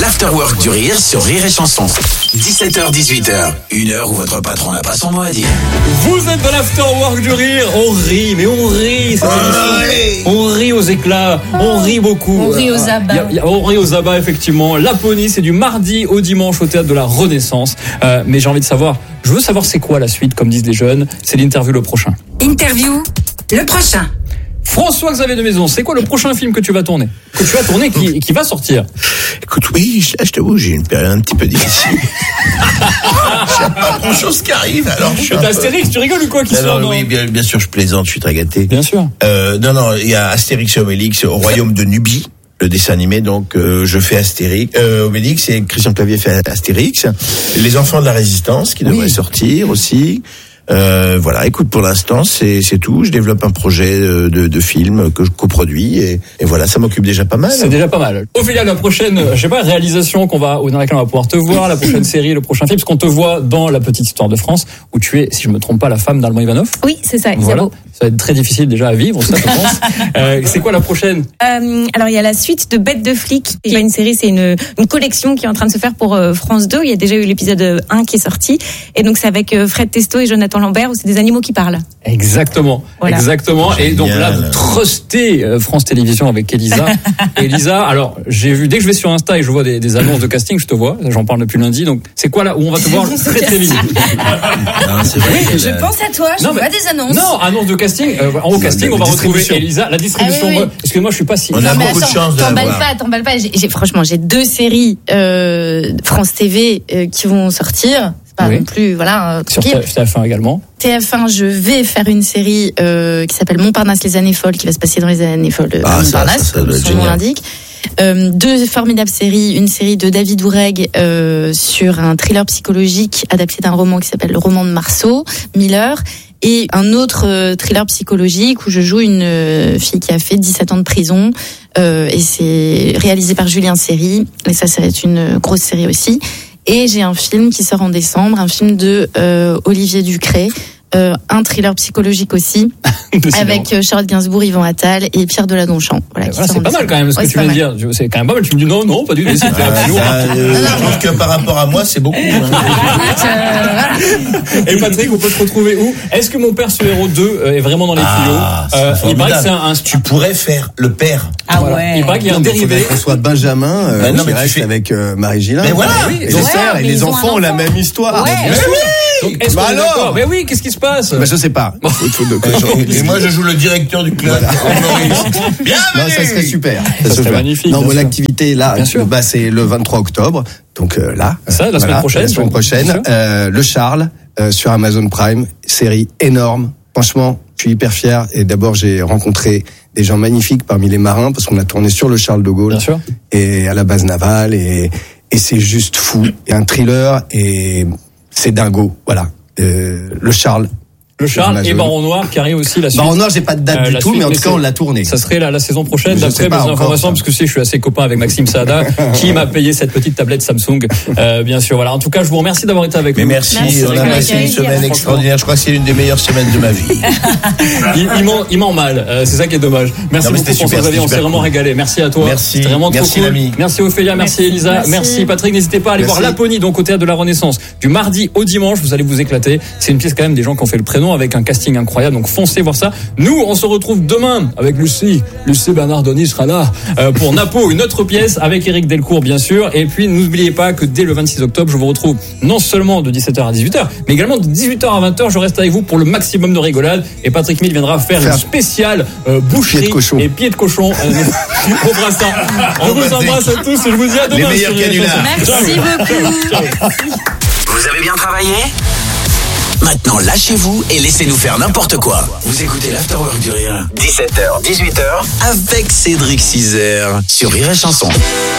l'Afterwork du Rire sur Rire et Chanson. 17h-18h, une heure où votre patron n'a pas son mot à dire. Vous êtes dans l'Afterwork du Rire, on rit, mais on rit cette émission. On rit aux éclats, on rit beaucoup. On rit aux abats. On rit aux abats, effectivement. Laponie, c'est du mardi au dimanche au Théâtre de la Renaissance. Mais j'ai envie de savoir, je veux savoir c'est quoi la suite, comme disent les jeunes. C'est l'interview le prochain. Interview le prochain. François-Xavier de Maison, c'est quoi le prochain film que tu vas tourner, qui va sortir? Écoute, oui, je t'avoue, j'ai une période un petit peu difficile. J'ai pas grand chose qui arrive, alors je suis C'est Astérix, tu rigoles ou quoi qui sort? Oui, bien sûr, je plaisante, je suis très gâté. Bien sûr. Non, il y a Astérix et Obélix au royaume de Nubie, le dessin animé, donc je fais Astérix, Obélix, et Christian Clavier fait Astérix. Les enfants de la Résistance qui devraient sortir aussi. Voilà, écoute, pour l'instant, c'est tout. Je développe un projet de film que je coproduis et voilà, ça m'occupe déjà pas mal. C'est déjà pas mal. Ophélia, la prochaine, réalisation dans laquelle on va pouvoir te voir, la prochaine série, le prochain film, parce qu'on te voit dans La Petite Histoire de France, où tu es, si je me trompe pas, la femme d'Armand Ivanov. Oui, c'est ça, voilà. Ça va être très difficile déjà à vivre, ça, je pense. C'est quoi la prochaine? Alors, il y a la suite de Bête de flic. Il y a une série, c'est une collection qui est en train de se faire pour France 2. Il y a déjà eu l'épisode 1 qui est sorti. Et donc, c'est avec Fred Testo et Jonathan Lambert, où c'est des animaux qui parlent. Exactement. Voilà. Exactement. Génial. Et donc là, vous trustez France Télévisions avec Elisa. Elisa, alors, j'ai vu, dès que je vais sur Insta et je vois des annonces de casting, je te vois. J'en parle depuis lundi. Donc, c'est quoi là où on va te voir très très vite? C'est vrai. Je pense à toi, je vois des annonces. Non, annonce de casting. En casting, on va retrouver Elisa. La distribution. Ah oui. Excuse-moi, je suis pas si. On a beaucoup de chance de T'emballes l'avoir. pas. Franchement, j'ai 2 séries France TV qui vont sortir. C'est pas non plus, voilà. Sur TF1 également. TF1, je vais faire une série qui s'appelle Montparnasse les années folles, qui va se passer dans les années folles de Montparnasse, ça doit être son nom génial. l'indique. 2 formidables séries, une série de David Oureg sur un thriller psychologique adapté d'un roman qui s'appelle Le roman de Marceau, Miller, et un autre thriller psychologique où je joue une fille qui a fait 17 ans de prison, et c'est réalisé par Julien Seri, et ça va être une grosse série aussi. Et j'ai un film qui sort en décembre, un film de Olivier Ducret, un thriller psychologique aussi, avec Charlotte Gainsbourg, Yvan Attal et Pierre Deladonchamp. Voilà, C'est pas mal quand même ce que tu viens de dire. C'est quand même pas mal. Tu me dis non, pas du tout. Je trouve que par rapport à moi, c'est beaucoup. Et Patrick, on peut te retrouver où? Est-ce que Mon père sur Héros 2 est vraiment dans les tuyaux? Il paraît que c'est un. Tu pourrais faire le père. Ah Voilà. ouais. Il paraît qu'il y a un dérivé. qu'on soit Benjamin, non, qui mais tu reste fais- avec Marie Gillin. Mais voilà. Les sœurs et mais les ils ont enfants un ont la enfant. même histoire. Ouais. Bien sûr. Donc, est-ce Bah qu'on est alors d'accord? Mais oui, qu'est-ce qui se passe? Bah, je sais pas. Et moi, je joue le directeur du club. Non, ça serait super. Ça serait magnifique, Non, bien mon sûr. activité là, Bien sûr. bah, c'est le 23 octobre. Donc là. Ça, la semaine prochaine. La semaine prochaine. Bien sûr. Le Charles sur Amazon Prime, série énorme. Franchement, je suis hyper fier. Et d'abord, j'ai rencontré des gens magnifiques parmi les marins parce qu'on a tourné sur le Charles de Gaulle. Bien sûr. Et à la base navale et c'est juste fou. Il y a un thriller et c'est dingo. Voilà. Le Charles. Le Charles et Amazon. Baron Noir qui arrive aussi la suite. Baron Noir, j'ai pas de date du la tout, suite, mais en tout cas, c'est- on l'a tourné. Ça serait la saison prochaine, Je d'après sais mes pas encore, informations, ça. parce que je suis assez copain avec Maxime Saada, qui m'a payé cette petite tablette Samsung, bien sûr. Voilà. En tout cas, je vous remercie d'avoir été avec Mais nous. merci, Merci, on a avec passé une plaisir. semaine extraordinaire. Je crois que c'est l'une des meilleures semaines de ma vie. Il ment mal, c'est ça qui est dommage. Merci Non, mais beaucoup c'était super, François-Xavier, on c'était s'est super vraiment cool. régalé. Merci à toi. Merci. C'était vraiment trop Merci, cool. l'ami. Merci Ophélia, merci Elisa, merci Patrick. N'hésitez pas à aller Merci. voir Laponie, donc au Théâtre de la Renaissance, du mardi au dimanche. Vous allez vous éclater. C'est une pièce quand même des gens qui ont fait le prénom avec un casting incroyable. Donc foncez voir ça. Nous, on se retrouve demain avec Lucie Bernardoni sera là pour Napo, une autre pièce avec Éric Delcourt bien sûr. Et puis n'oubliez pas que dès le 26 octobre, je vous retrouve non seulement de 17h à 18h, mais également de 18h à 20h. Je reste avec vous pour le maximum de rigolade. Et Patrick Mille viendra faire une spéciale boucherie Pied de cochon. et pied de cochon. On fera ça. Je vous embrasse à tous et je vous dis à demain. Les meilleurs sur Rire et canulars. Chanson. Merci beaucoup. Vous avez bien travaillé? Maintenant, lâchez-vous et laissez-nous faire n'importe quoi. Vous écoutez l'Afterwork du Rire. 17h, 18h, avec Cédric Cizer sur Rire et Chanson.